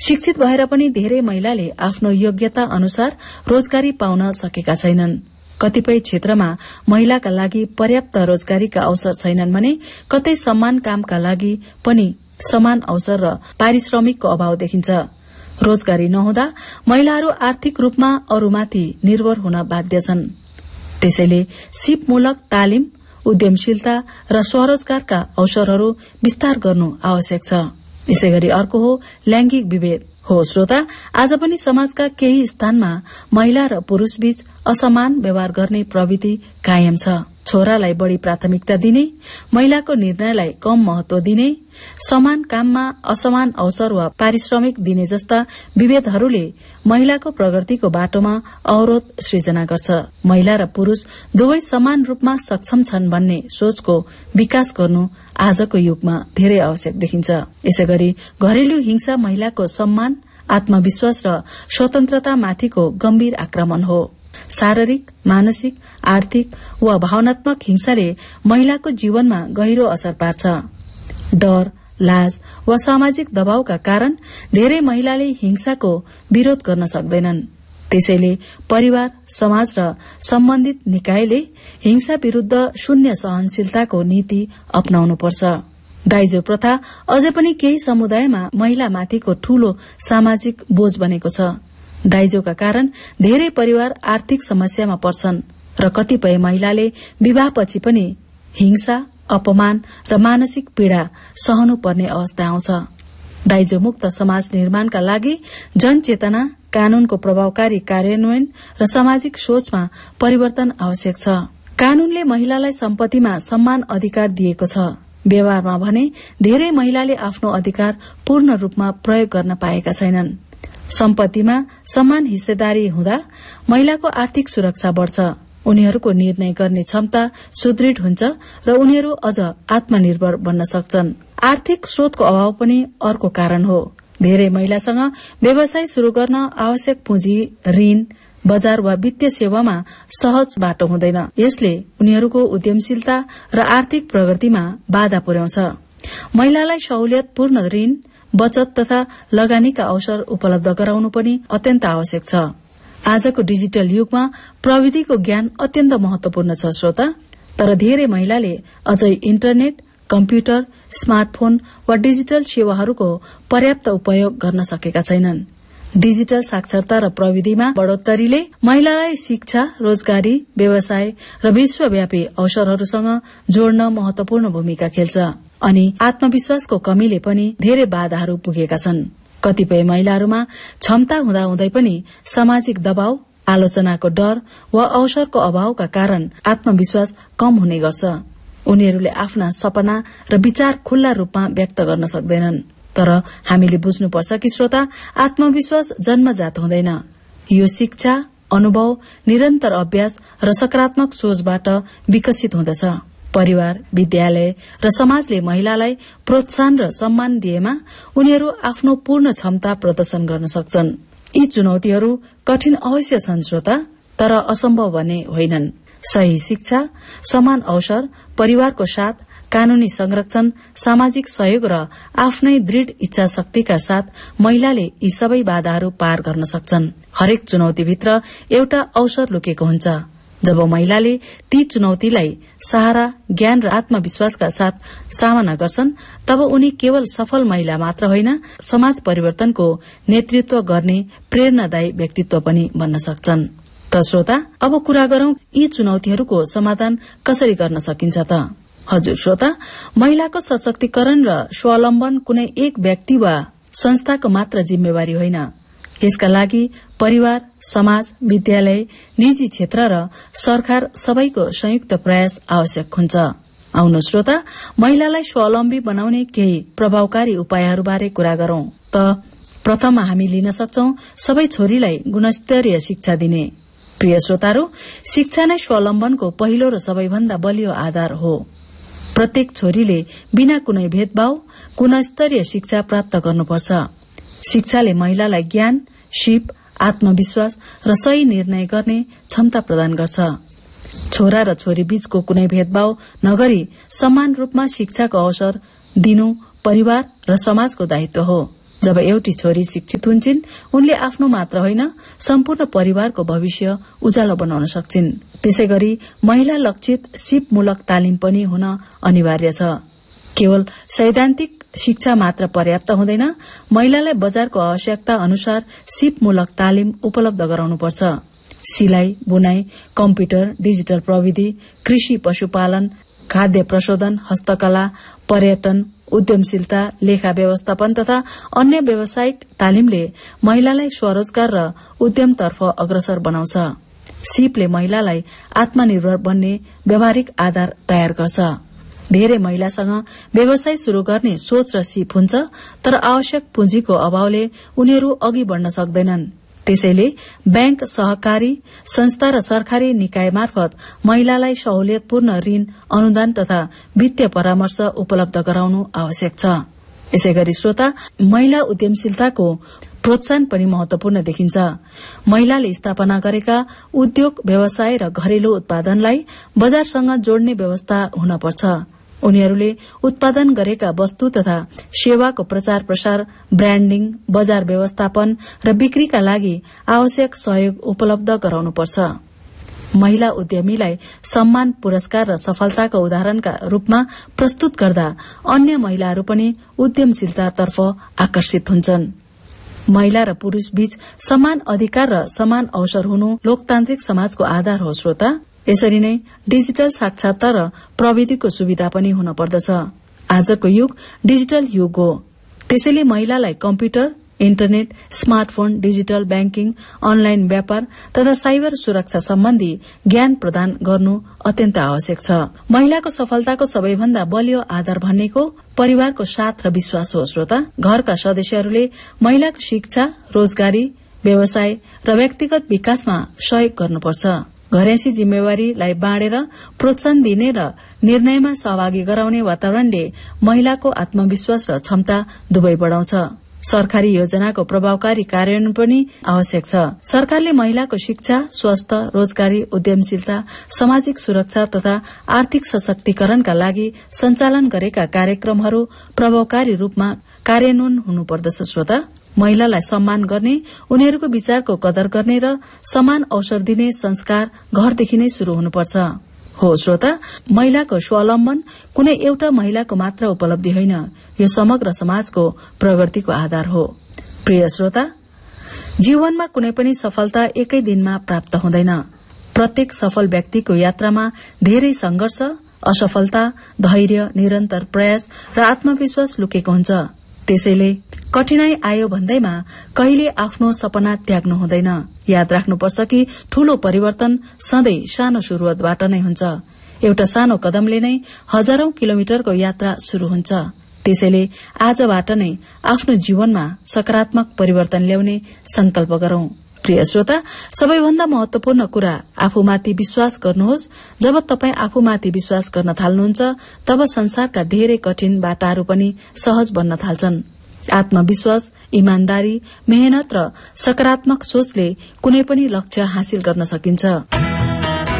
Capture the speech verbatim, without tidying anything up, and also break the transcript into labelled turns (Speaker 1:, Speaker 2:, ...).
Speaker 1: शिक्षित भएर पनि धेरै महिलाले आफ्नो योग्यता अनुसार रोजगारी पाउन सकेका छैनन्। कतिपय क्षेत्रमा महिलाका लागि पर्याप्त रोजगारीका अवसर छैनन् भने कतै समान कामका लागि पनि समान अवसर र पारिश्रमिकको अभाव देखिन्छ। रोजगारी नहुँदा महिलाहरू आर्थिक रूपमा अरूमाथि निर्भर हुन बाध्य छन्। त्यसैले सिपमूलक तालिम, उद्यमशीलता र स्वरोजगारका अवसरहरू विस्तार गर्नु आवश्यक छ। यसैगरी अर्को हो लैंगिक विभेद। हो श्रोता, आज पनि समाजका केही स्थानमा महिला र पुरूषबीच असमान व्यवहार गर्ने प्रवृत्ति कायम छ। छोरालाई बढ़ी प्राथमिकता दिने, महिलाको निर्णयलाई कम महत्व दिने, समान काममा असमान अवसर वा पारिश्रमिक दिने जस्ता विभेदहरूले महिलाको प्रगतिको बाटोमा अवरोध सृजना गर्छ। महिला र पुरूष दुवै समान रूपमा सक्षम छन् भन्ने सोचको विकास गर्नु आजको युगमा धेरै आवश्यक देखिन्छ। यसैगरी घरेलु हिंसा महिलाको सम्मान, आत्मविश्वास र स्वतन्त्रतामाथिको गम्भीर आक्रमण हो। शारीरिक, मानसिक, आर्थिक वा भावनात्मक हिंसाले महिलाको जीवनमा गहिरो असर पार्छ। डर, लाज वा सामाजिक दबावका कारण धेरै महिलाले हिंसाको विरोध गर्न सक्दैनन्। त्यसैले परिवार, समाज र सम्बन्धित निकायले हिंसा विरूद्ध शून्य सहनशीलताको नीति अपनाउनुपर्छ। दाइजो प्रथा अझै पनि केही समुदायमा महिलामाथिको ठूलो सामाजिक बोझ बनेको छ। दाइजोका कारण धेरै परिवार आर्थिक समस्यामा पर्छन् र कतिपय महिलाले विवाहपछि पनि हिंसा, अपमान र मानसिक पीड़ा सहनु पर्ने अवस्था आउँछ। दाइजो मुक्त समाज निर्माणका लागि जनचेतना, कानूनको प्रभावकारी कार्यान्वयन र सामाजिक सोचमा परिवर्तन आवश्यक छ। कानूनले महिलालाई सम्पत्तिमा समान अधिकार दिएको छ। व्यवहारमा भने धेरै महिलाले आफ्नो अधिकार पूर्ण रूपमा प्रयोग गर्न पाएका छैनन्। सम्पत्तिमा समान हिस्सेदारी हुँदा महिलाको आर्थिक सुरक्षा बढ़छ, उनीहरूको निर्णय गर्ने क्षमता सुदृढ़ हुन्छ र उनीहरू अझ आत्मनिर्भर बन्न सक्छन्। आर्थिक स्रोतको अभाव पनि अर्को कारण हो। धेरै महिलासँग व्यवसाय शुरू गर्न आवश्यक पुँजी, ऋण, बजार वा वित्तीय सेवामा सहज बाटो हुँदैन। यसले उनीहरूको उद्यमशीलता र आर्थिक प्रगतिमा बाधा पुर्याउँछ। महिलालाई सहुलियतपूर्ण ऋण, बचत तथा लगानीका अवसर उपलब्ध गराउनु पनि अत्यन्त आवश्यक छ। आजको डिजिटल युगमा प्रविधिको ज्ञान अत्यन्त महत्वपूर्ण छ श्रोता, तर धेरै महिलाले अझै इन्टरनेट, कम्प्युटर, स्मार्टफोन वा डिजिटल सेवाहरूको पर्याप्त उपयोग गर्न सकेका छैनन्। डिजिटल साक्षरता र प्रविधिमा बढ़ोत्तरीले महिलालाई शिक्षा, रोजगारी, व्यवसाय र विश्वव्यापी अवसरहरूसँग जोड्न महत्वपूर्ण भूमिका खेल्छ। अनि आत्मविश्वासको कमीले पनि धेरै बाधाहरू पुगेका छन्। कतिपय महिलाहरूमा क्षमता हुँदाहुँदै पनि सामाजिक दबाव, आलोचनाको डर वा अवसरको अभावका कारण आत्मविश्वास कम हुने गर्छ। उनीहरूले आफ्ना सपना र विचार खुल्ला रूपमा व्यक्त गर्न सक्दैनन्। तर हामीले बुझ्नुपर्छ कि श्रोता, आत्मविश्वास जन्मजात हुँदैन। यो शिक्षा, अनुभव, निरन्तर अभ्यास र सकारात्मक सोचबाट विकसित हुँदछ। परिवार, विद्यालय र समाजले महिलालाई प्रोत्साहन र सम्मान दिएमा उनीहरू आफ्नो पूर्ण क्षमता प्रदर्शन गर्न सक्छन्। यी चुनौतीहरू कठिन अवश्य छन् श्रोता, तर असम्भव भने होइनन्। सही शिक्षा, समान अवसर, परिवारको साथ, कानूनी संरक्षण, सामाजिक सहयोग र आफ्नै दृढ़ इच्छा शक्तिका साथ महिलाले यी सबै बाधाहरू पार गर्न सक्छन्। हरेक चुनौतीभित्र एउटा अवसर लुकेको हुन्छ। जब महिलाले ती चुनौतीलाई सहारा, ज्ञान र आत्मविश्वासका साथ सामना गर्छन्, तब उनी केवल सफल महिला मात्र होइन, समाज परिवर्तनको नेतृत्व गर्ने प्रेरणादायी व्यक्तित्व पनि बन्न सक्छन्। त श्रोता, अब कुरा गरौं यी चुनौतीहरूको समाधान कसरी गर्न सकिन्छ त? हजुर श्रोता, महिलाको सशक्तिकरण र स्वावलम्बन कुनै एक व्यक्ति वा संस्थाको मात्र जिम्मेवारी होइन। यसका लागि परिवार, समाज, विद्यालय, निजी क्षेत्र र सरकार सबैको संयुक्त प्रयास आवश्यक हुन्छ। आउनु श्रोता, महिलालाई स्वावलम्बी बनाउने केही प्रभावकारी उपायहरूबारे कुरा गरौं त। प्रथममा हामी लिन सक्छौं सबै छोरीलाई गुणस्तरीय शिक्षा दिने। प्रिय श्रोताहरू, शिक्षा नै स्वावलम्बनको पहिलो र सबैभन्दा बलियो आधार हो। प्रत्येक छोरीले बिना कुनै भेदभाव गुणस्तरीय शिक्षा प्राप्त गर्नुपर्छ। शिक्षाले महिलालाई ज्ञान, सिप, आत्मविश्वास र सही निर्णय गर्ने क्षमता प्रदान गर्छ। छोरा र छोरी बीचको कुनै भेदभाव नगरी समान रूपमा शिक्षाको अवसर दिनु परिवार र समाजको दायित्व हो। जब एउटी छोरी शिक्षित हुन्छन् उनले आफ्नो मात्र होइन सम्पूर्ण परिवारको भविष्य उज्यालो बनाउन सक्छिन्। त्यसैगरी महिला लक्षित सिपमूलक तालिम पनि हुन अनिवार्य छ। केवल सैद्धान्तिक शिक्षा मात्र पर्याप्त हुँदैन, महिलालाई बजारको आवश्यकता अनुसार सिपमूलक तालिम उपलब्ध गराउनुपर्छ। सिलाई, बुनाई, कम्प्युटर, डिजिटल प्रविधि, कृषि, पशुपालन, खाद्य प्रशोधन, हस्तकला, पर्यटन, उद्यमशीलता, लेखा व्यवस्थापन तथा अन्य व्यावसायिक तालिमले महिलालाई स्वरोजगार र उद्यमतर्फ अग्रसर बनाउँछ। सिपले महिलालाई आत्मनिर्भर बन्ने व्यावहारिक आधार तयार गर्छ। धेरै महिलासँग व्यवसाय शुरू गर्ने सोच र सिप हुन्छ, तर आवश्यक पुँजीको अभावले उनीहरू अघि बढ्न सक्दैनन्। त्यसैले बैंक, सहकारी संस्था र सरकारी निकाय मार्फत महिलालाई सहुलियतपूर्ण ऋण, अनुदान तथा वित्तीय परामर्श उपलब्ध गराउनु आवश्यक छ। यसैगरी श्रोता, महिला उद्यमशीलताको प्रोत्साहन पनि महत्वपूर्ण देखिन्छ। महिलाले स्थापना गरेका उद्योग, व्यवसाय र घरेलु उत्पादनलाई बजारसँग जोड्ने व्यवस्था हुनपर्छ। उनीहरूले उत्पादन गरेका वस्तु तथा सेवाको प्रचार प्रसार, ब्रान्डिङ, बजार व्यवस्थापन र बिक्रीका लागि आवश्यक सहयोग उपलब्ध गराउनुपर्छ। महिला उद्यमीलाई सम्मान, पुरस्कार र सफलताका उदाहरणका रूपमा प्रस्तुत गर्दा अन्य महिलाहरू पनि उद्यमशीलतातर्फ आकर्षित हुन्छन्। महिला र पुरूष बीच समान अधिकार र समान अवसर हुनु लोकतान्त्रिक समाजको आधार हो। श्रोता, यसरी नै डिजिटल साक्षरता र प्रविधिको सुविधा पनि हुन पर्दछ। आजको युग डिजिटल युग हो। त्यसैले महिलालाई computer, internet, smartphone, digital banking, online व्यापार तथा साइबर सुरक्षा सम्बन्धी ज्ञान प्रदान गर्नु अत्यन्त आवश्यक छ। महिलाको सफलताको सबैभन्दा बलियो आधार भनेको परिवारको साथ र विश्वास हो। श्रोता, घरका सदस्यहरूले महिलाको शिक्षा, रोजगारी, व्यवसाय र व्यक्तिगत विकासमा सहयोग गर्नुपर्छ। घरेसी जिम्मेवारीलाई बाँडेर प्रोत्साहन दिने र निर्णयमा सहभागी गराउने वातावरणले महिलाको आत्मविश्वास र क्षमता दुवै बढ़ाउँछ। सरकारी योजनाको प्रभावकारी कार्यान्वयन पनि आवश्यक छ। सरकारले महिलाको शिक्षा, स्वास्थ्य, रोजगारी, उद्यमशीलता, सामाजिक सुरक्षा तथा आर्थिक सशक्तिकरणका लागि सञ्चालन गरेका कार्यक्रमहरू प्रभावकारी रूपमा कार्यान्वयन हुनुपर्दछ। श्रोता, महिलालाई सम्मान गर्ने, उनीहरूको विचारको कदर गर्ने र समान अवसर दिने संस्कार घरदेखि नै शुरू हुनुपर्छ। हो श्रोता, महिलाको स्वावलम्बन कुनै एउटा महिलाको मात्र उपलब्धि होइन, यो समग्र समाजको प्रगतिको आधार हो। प्रिय श्रोता, जीवनमा कुनै पनि सफलता एकै दिनमा प्राप्त हुँदैन। प्रत्येक सफल व्यक्तिको यात्रामा धेरै संघर्ष, असफलता, धैर्य, निरन्तर प्रयास र आत्मविश्वास लुकेको हुन्छ। त्यसैले कठिनाई आयो भन्दैमा कहिले आफ्नो सपना त्याग्नु हुँदैन। याद राख्नुपर्छ कि ठूलो परिवर्तन सधैँ सानो शुरूआतबाट नै हुन्छ। एउटा सानो कदमले नै हजारौं किलोमिटरको यात्रा शुरू हुन्छ। त्यसैले आजबाट नै आफ्नो जीवनमा सकारात्मक परिवर्तन ल्याउने संकल्प गरौं। प्रिय श्रोता, सबैभन्दा महत्वपूर्ण कुरा आफूमाथि विश्वास गर्नुहोस्। जब तपाई आफूमाथि विश्वास गर्न थाल्नुहुन्छ, तब संसारका धेरै कठिन बाटाहरू पनि सहज बन्न थाल्छन्। आत्मविश्वास, इमानदारी, मेहनत र सकारात्मक सोचले कुनै पनि लक्ष्य हासिल गर्न सकिन्छ।